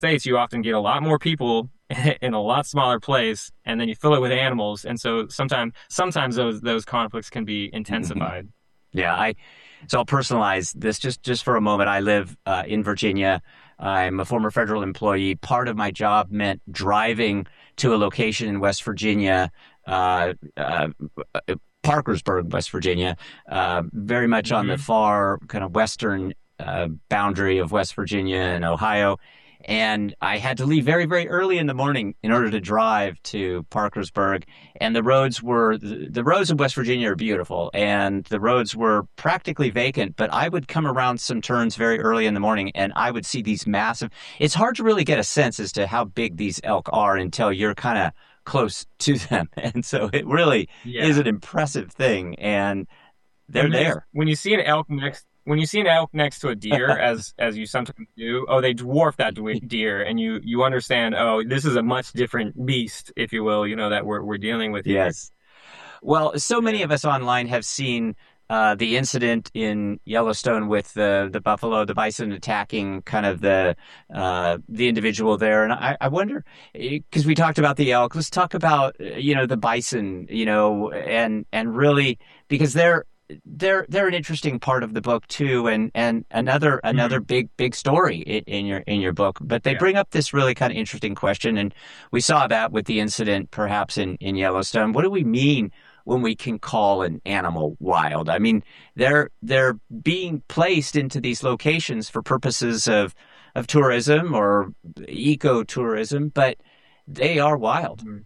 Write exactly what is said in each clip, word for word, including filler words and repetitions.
States, you often get a lot more people in a lot smaller place, and then you fill it with animals, and so sometimes sometimes those those conflicts can be Mhm. intensified. Yeah, I so I'll personalize this just just for a moment. I live uh, in Virginia. I'm a former federal employee. Part of my job meant driving to a location in West Virginia, uh, uh, Parkersburg, West Virginia, uh, very much on the Hmm. far kind of western uh, boundary of West Virginia and Ohio. And I had to leave very, very early in the morning in order to drive to Parkersburg. And the roads were, the roads in West Virginia are beautiful, and the roads were practically vacant. But I would come around some turns very early in the morning and I would see these massive, it's hard to really get a sense as to how big these elk are until you're kind of close to them. And so it really is Yeah. an impressive thing. And they're And there's there. when you see an elk next when you see an elk next to a deer, as as you sometimes do, oh, they dwarf that dwe- deer, and you you understand, oh, this is a much different beast, if you will, you know, that we're we're dealing with here. Yes. Well, so many Yeah. of us online have seen uh, the incident in Yellowstone with the the buffalo, the bison attacking kind of the uh, the individual there, and I, I wonder because we talked about the elk. Let's talk about uh, you know the bison, you know, and and really because they're they're they're an interesting part of the book too, and and another another Mhm. big big story in, in your in your book. But they Yeah. bring up this really kind of interesting question, and we saw that with the incident perhaps in in Yellowstone. What do we mean when we can call an animal wild? I mean, they're they're being placed into these locations for purposes of of tourism or ecotourism, but they are wild. Mhm.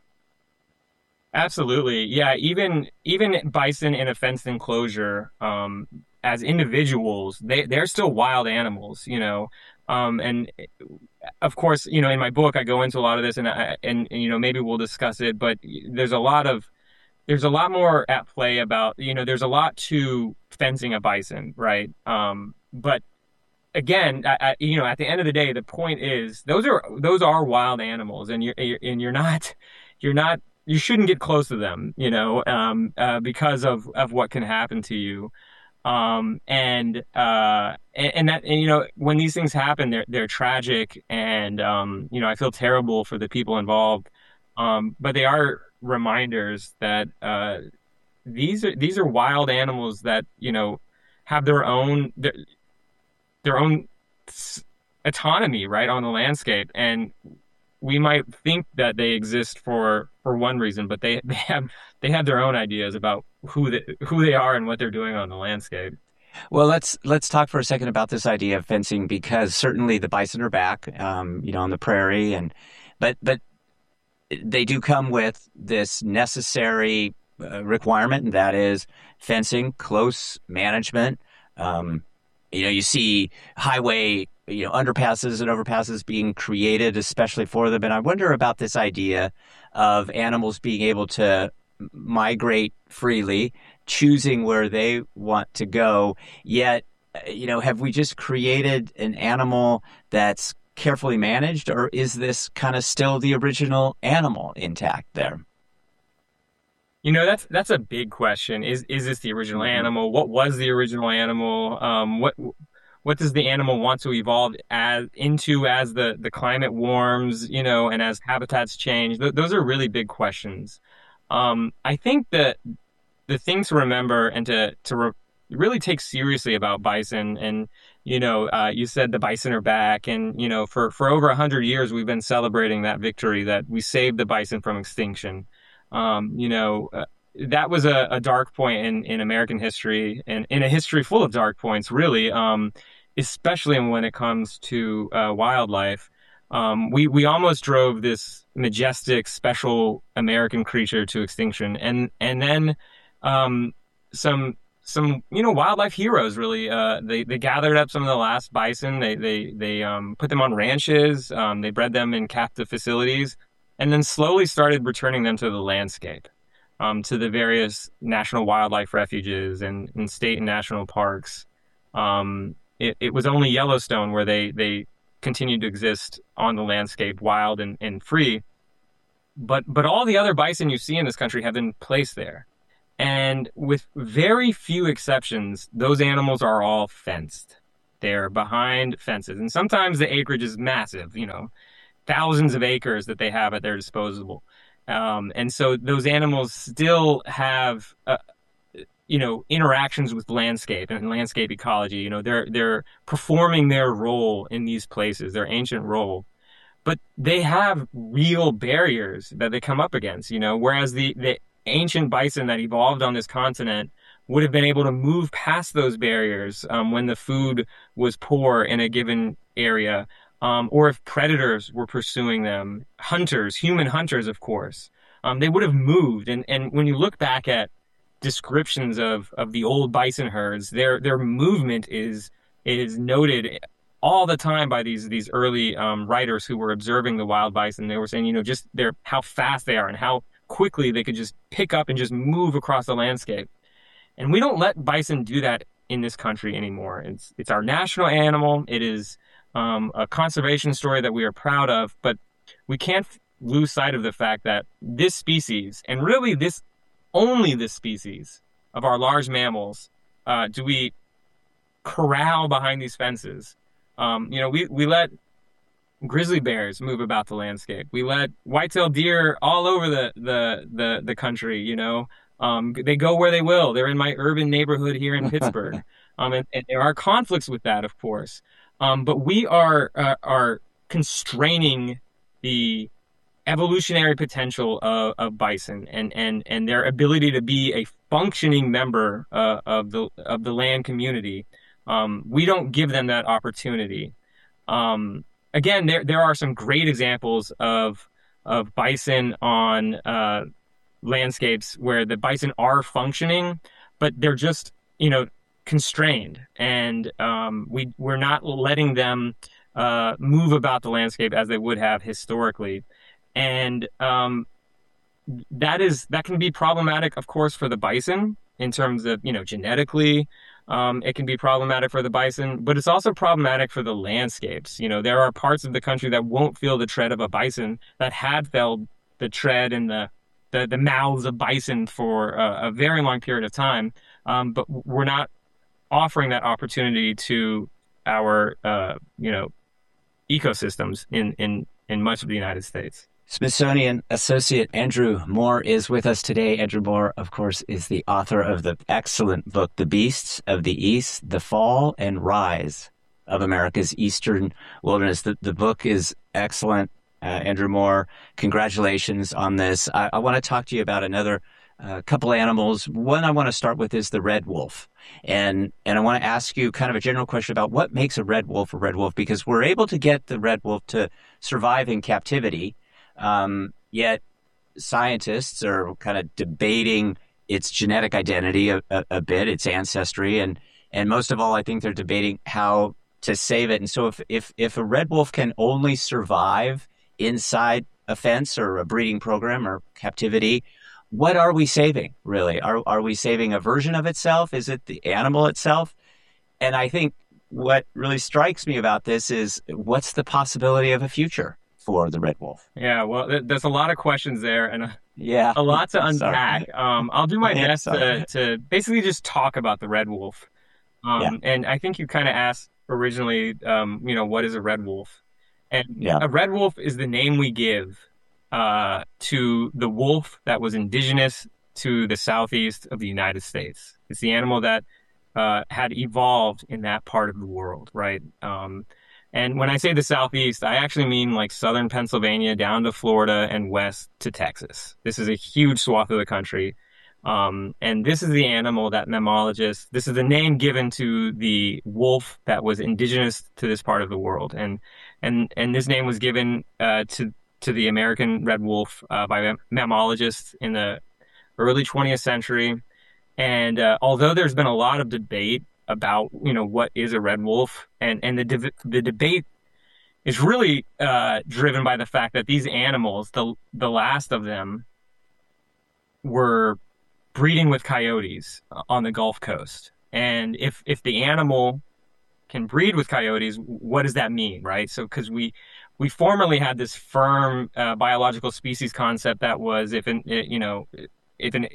Absolutely. Yeah, even even bison in a fenced enclosure, um, as individuals, they they're still wild animals, you know. Um, and of course, you know, in my book, I go into a lot of this, and I, and, and you know, maybe we'll discuss it. But there's a lot of there's a lot more at play about, you know, there's a lot to fencing a bison, right? Um, but again, I, I, you know, at the end of the day, the point is those are those are wild animals, and you're and you're not you're not you shouldn't get close to them, you know, um, uh, because of of what can happen to you. Um, and uh, and, and that and, you know, when these things happen, they're they're tragic, and um, you know, I feel terrible for the people involved. Um, but they are reminders that uh, these are these are wild animals that, you know, have their own their, their own autonomy, right, on the landscape. And we might think that they exist for for one reason, but they they have they have their own ideas about who they who they are and what they're doing on the landscape. Well, let's let's talk for a second about this idea of fencing because certainly the bison are back, um, you know, on the prairie, and but but they do come with this necessary uh, requirement, and that is fencing, close management. Um, you know, you see highway, you know, underpasses and overpasses being created especially for them. And I wonder about this idea of animals being able to migrate freely, choosing where they want to go. Yet, uh, you know, have we just created an animal that's carefully managed, or is this kind of still the original animal intact there? You know, that's that's a big question. Is is this the original Hmm. animal? What was the original animal? Um, what what does the animal want to evolve as into as the the climate warms, you know, and as habitats change? Th those are really big questions. Um, I think that the thing to remember and to to re really take seriously about bison, and you know, uh, you said the bison are back, and you know, for for over a hundred years we've been celebrating that victory that we saved the bison from extinction. Um, you know, uh, that was a, a dark point in in American history, and in a history full of dark points, really. Um, especially when it comes to uh, wildlife. Um, we we almost drove this majestic, special American creature to extinction, and and then um, some some you know wildlife heroes really uh, they they gathered up some of the last bison. They they they um, put them on ranches. Um, they bred them in captive facilities, and then slowly started returning them to the landscape, um, to the various national wildlife refuges and, and state and national parks. Um, it, it was only Yellowstone where they they continued to exist on the landscape, wild and, and free. But but all the other bison you see in this country have been placed there. And with very few exceptions, those animals are all fenced. They're behind fences, and sometimes the acreage is massive, you know, thousands of acres that they have at their disposal. Um, and so those animals still have, uh, you know, interactions with landscape and landscape ecology. You know, they're they're performing their role in these places, their ancient role, but they have real barriers that they come up against, you know, whereas the, the ancient bison that evolved on this continent would have been able to move past those barriers um, when the food was poor in a given area, um, or if predators were pursuing them, hunters, human hunters, of course, um, they would have moved. And, and when you look back at descriptions of, of the old bison herds, their, their movement is, is noted all the time by these these early um, writers who were observing the wild bison. They were saying, you know, just their how fast they are and how quickly they could just pick up and just move across the landscape. And we don't let bison do that in this country anymore. It's it's our national animal. It is um, a conservation story that we are proud of, but we can't lose sight of the fact that this species, and really this only this species of our large mammals, uh, do we corral behind these fences. Um, you know, we, we let grizzly bears move about the landscape. We let white-tailed deer all over the, the, the, the country, you know. Um, they go where they will. They're in my urban neighborhood here in Pittsburgh. Um, and, and there are conflicts with that, of course. Um, but we are, uh, are constraining the evolutionary potential of, of bison and, and, and their ability to be a functioning member uh, of the, of the land community. Um, we don't give them that opportunity. Um, again, there there are some great examples of of bison on uh, landscapes where the bison are functioning, but they're just, you know, constrained, and um, we we're not letting them uh, move about the landscape as they would have historically, and um, that is that can be problematic, of course, for the bison in terms of, you know, genetically. Um, it can be problematic for the bison, but it's also problematic for the landscapes. You know, there are parts of the country that won't feel the tread of a bison that had felt the tread and the the, the mouths of bison for a, a very long period of time. Um, but we're not offering that opportunity to our, uh, you know, ecosystems in, in, in much of the United States. Smithsonian Associate Andrew Moore is with us today. Andrew Moore, of course, is the author of the excellent book, The Beasts of the East, The Fall and Rise of America's Eastern Wilderness. The, the book is excellent. Uh, Andrew Moore, congratulations on this. I, I want to talk to you about another uh, couple animals. One I want to start with is the red wolf. And, and I want to ask you kind of a general question about what makes a red wolf a red wolf, because we're able to get the red wolf to survive in captivity. Um, yet scientists are kind of debating its genetic identity a, a, a bit, its ancestry, and and most of all, I think they're debating how to save it. And so, if if if a red wolf can only survive inside a fence or a breeding program or captivity, what are we saving, really? Are are we saving a version of itself? Is it the animal itself? And I think what really strikes me about this is, what's the possibility of a future for the red wolf? Yeah, well, th- there's a lot of questions there and a, yeah, a lot to unpack. Um, I'll do my yeah, best to, to basically just talk about the red wolf. Um, yeah. And I think you kind of asked originally, um, you know, what is a red wolf? And yeah. a red wolf is the name we give uh, to the wolf that was indigenous to the southeast of the United States. It's the animal that uh, had evolved in that part of the world, right? Um, And when I say the Southeast, I actually mean like southern Pennsylvania down to Florida and west to Texas. This is a huge swath of the country. Um, and this is the animal that mammalogists, this is the name given to the wolf that was indigenous to this part of the world. And and and this name was given uh, to to the American red wolf uh, by mammalogists in the early twentieth century. And uh, although there's been a lot of debate about, you know, what is a red wolf, and and the de- the debate is really uh, driven by the fact that these animals, the the last of them, were breeding with coyotes on the Gulf Coast. And if if the animal can breed with coyotes, what does that mean, right? So because we we formerly had this firm uh, biological species concept that was, if an you know if an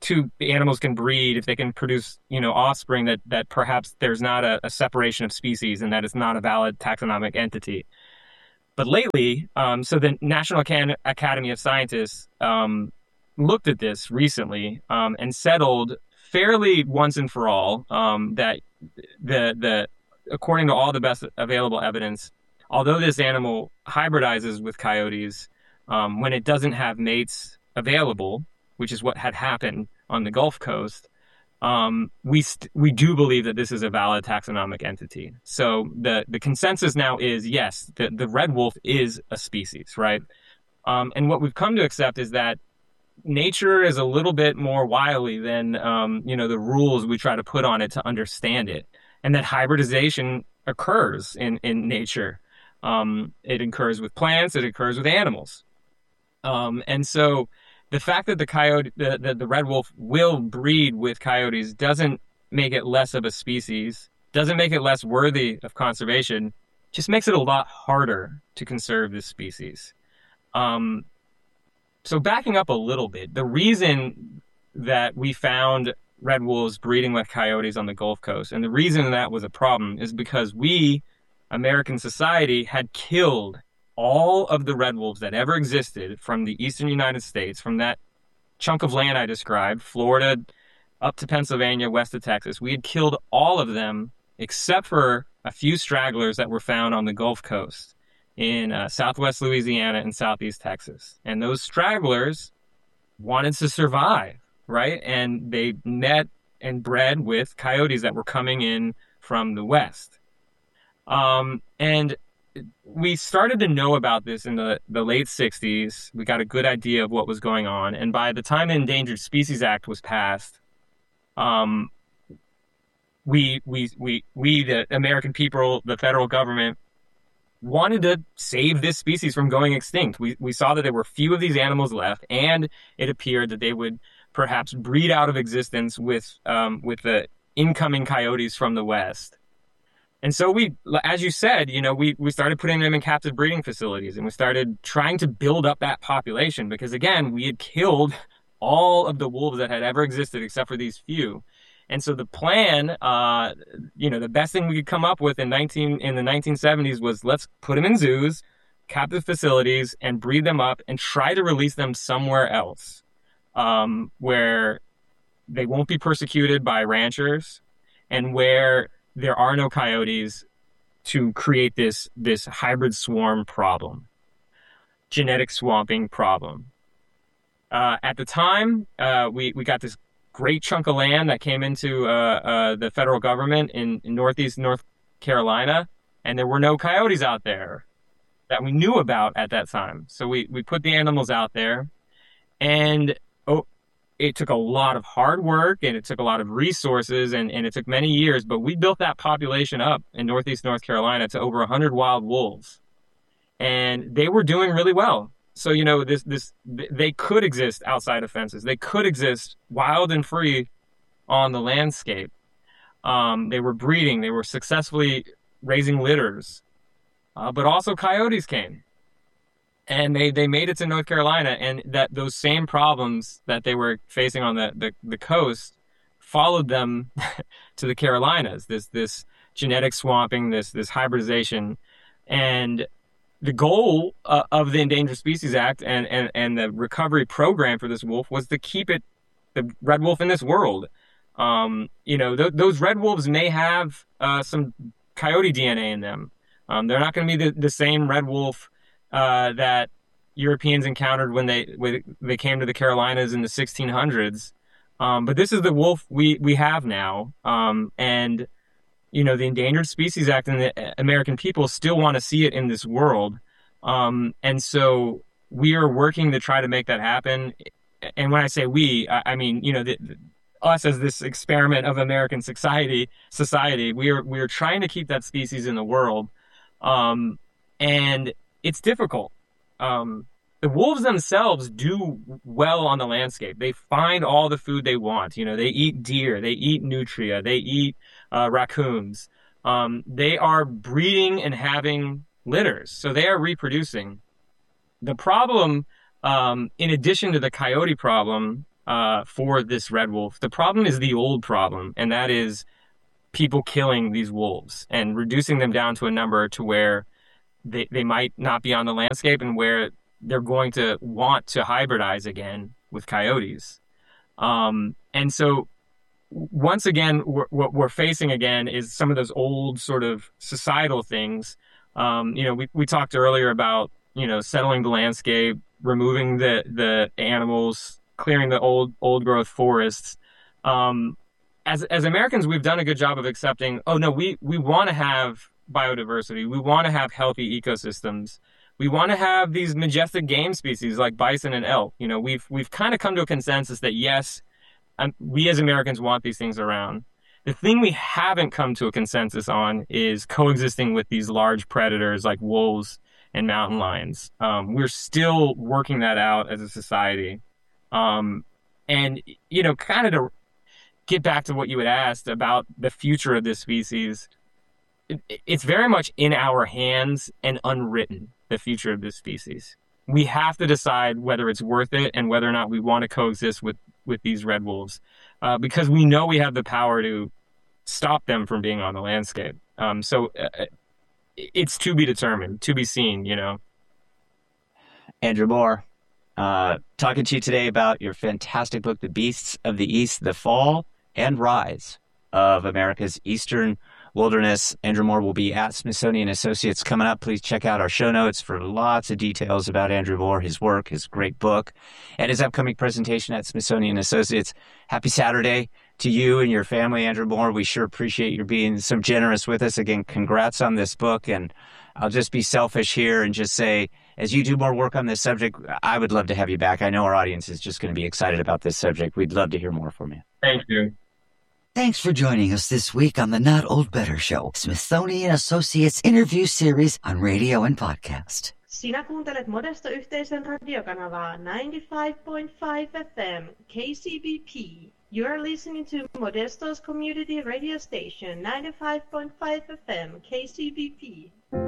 two animals can breed, if they can produce, you know, offspring, that that perhaps there's not a, a separation of species and that it's not a valid taxonomic entity. But lately, um, so the National Acad- Academy of Scientists um, looked at this recently um, and settled fairly once and for all um, that the the according to all the best available evidence, although this animal hybridizes with coyotes, um, when it doesn't have mates available, which is what had happened on the Gulf Coast, um, we st- we do believe that this is a valid taxonomic entity. So the the consensus now is yes, the the red wolf is a species, right? Um, and what we've come to accept is that nature is a little bit more wily than um, you know the rules we try to put on it to understand it, and that hybridization occurs in in nature. Um, it occurs with plants, it occurs with animals, um, and so the fact that the coyote, the, the the red wolf will breed with coyotes doesn't make it less of a species, doesn't make it less worthy of conservation, just makes it a lot harder to conserve this species. Um, so backing up a little bit, the reason that we found red wolves breeding with coyotes on the Gulf Coast, and the reason that was a problem, is because we, American society, had killed all of the red wolves that ever existed from the eastern United States, from that chunk of land I described, Florida up to Pennsylvania, west of Texas. We had killed all of them except for a few stragglers that were found on the Gulf Coast in uh, southwest Louisiana and southeast Texas. And those stragglers wanted to survive, right? And they met and bred with coyotes that were coming in from the west. Um, and we started to know about this in the, the late sixties. We got a good idea of what was going on. And by the time the Endangered Species Act was passed, um, we, we, we, we, the American people, the federal government, wanted to save this species from going extinct. We, we saw that there were few of these animals left, and it appeared that they would perhaps breed out of existence with, um, with the incoming coyotes from the West. And so we, as you said, you know, we, we started putting them in captive breeding facilities, and we started trying to build up that population because, again, we had killed all of the wolves that had ever existed except for these few. And so the plan, uh, you know, the best thing we could come up with in nineteen in the nineteen seventies was let's put them in zoos, captive facilities, and breed them up and try to release them somewhere else, um, where they won't be persecuted by ranchers and where there are no coyotes to create this this hybrid swarm problem, genetic swamping problem. Uh, at the time, uh, we we got this great chunk of land that came into uh, uh, the federal government in, in northeast North Carolina, and there were no coyotes out there that we knew about at that time. So we we put the animals out there, and oh, it took a lot of hard work, and it took a lot of resources, and, and it took many years, but we built that population up in northeast North Carolina to over one hundred wild wolves, and they were doing really well. So, you know, this this they could exist outside of fences. They could exist wild and free on the landscape. Um, they were breeding. They were successfully raising litters. Uh, but also coyotes came. And they, they made it to North Carolina. And that those same problems that they were facing on the, the, the coast followed them to the Carolinas. This this genetic swamping, this this hybridization. And the goal uh, of the Endangered Species Act and, and, and the recovery program for this wolf was to keep it, the red wolf, in this world. Um, you know, th- those red wolves may have uh, some coyote D N A in them. Um, they're not going to be the, the same red wolf uh, that Europeans encountered when they when they came to the Carolinas in the sixteen hundreds. Um, but this is the wolf we, we have now. Um, and you know, the Endangered Species Act and the American people still want to see it in this world. Um, and so we are working to try to make that happen. And when I say we, I, I mean, you know, the, the, us as this experiment of American society, society, we are, we are trying to keep that species in the world. Um, and it's difficult. Um, the wolves themselves do well on the landscape. They find all the food they want. You know, they eat deer, they eat nutria, they eat uh, raccoons. Um, they are breeding and having litters, so they are reproducing. The problem, um, in addition to the coyote problem, uh, for this red wolf. The problem is the old problem, and that is people killing these wolves and reducing them down to a number to where they, they might not be on the landscape and where they're going to want to hybridize again with coyotes. Um, and so once again, we're, what we're facing again is some of those old sort of societal things. Um, you know, we, we talked earlier about, you know, settling the landscape, removing the, the animals, clearing the old, old growth forests. Um, as, as Americans, we've done a good job of accepting, oh no, we, we want to have biodiversity. We want to have healthy ecosystems. We want to have these majestic game species like bison and elk. You know, we've, we've kind of come to a consensus that yes, um, we as Americans want these things around. The thing we haven't come to a consensus on is coexisting with these large predators like wolves and mountain lions. Um, we're still working that out as a society. Um, and, you know, kind of to get back to what you had asked about the future of this species, it, it's very much in our hands and unwritten, the future of this species. We have to decide whether it's worth it and whether or not we want to coexist with, with these red wolves, uh, because we know we have the power to stop them from being on the landscape. Um, so uh, it's to be determined, to be seen, you know. Andrew Moore, uh, talking to you today about your fantastic book, The Beasts of the East, The Fall and Rise of America's Eastern Wilderness. Andrew Moore will be at Smithsonian Associates coming up. Please check out our show notes for lots of details about Andrew Moore, his work, his great book, and his upcoming presentation at Smithsonian Associates. Happy Saturday to you and your family, Andrew Moore. We sure appreciate you being so generous with us. Again, congrats on this book. And I'll just be selfish here and just say, as you do more work on this subject, I would love to have you back. I know our audience is just going to be excited about this subject. We'd love to hear more from you. Thank you. Thanks for joining us this week on the Not Old Better Show, Smithsonian Associates interview series on radio and podcast. Sinä kuuntelet Modesto-yhteisön radiokanavaa ninety-five point five F M K C B P. You are listening to Modesto's community radio station ninety-five point five F M K C B P.